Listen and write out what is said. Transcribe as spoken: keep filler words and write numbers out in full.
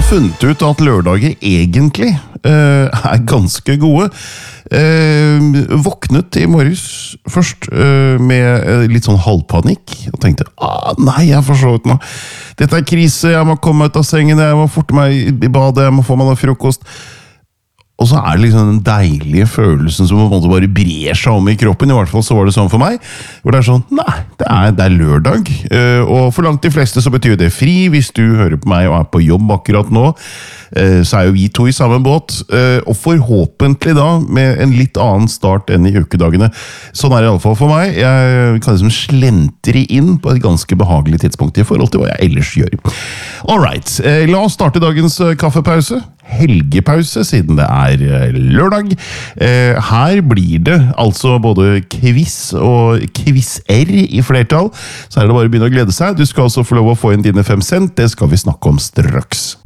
funnet ut at lørdager egentlig uh, er ganske gode. Uh, våknet i morges først uh, med litt sånn halvpanikk og tenkte, ah, nei, jeg får så ut nå. Dette er krise, jeg må komme ut av sengen, jeg må forte meg i badet, jeg må få meg noe frokost. Og så er det liksom den deilige følelsen som på en måte bare brer seg om i kroppen, i hvert fall så var det sånn for meg, hvor det er sånn, nei, det er, det er lørdag, og for langt de fleste så betyr det fri. Hvis du hører på meg og er på jobb akkurat nå, så er jo vi to i samme båt, og forhåpentlig da med en litt annen start enn i ukedagene. Sånn er det i alle fall for meg. Jeg kan liksom slentre inn på et ganske behagelig tidspunkt i forhold til hva jeg ellers gjør. Alright, la oss starte dagens kaffepause. Helgepause, siden det er lørdag. Her blir det altså både quiz og quiz-er i flertall, så er det bare å begynne å glede seg. Du skal også få lov å få inn dine fem cent, det skal vi snakke om straks.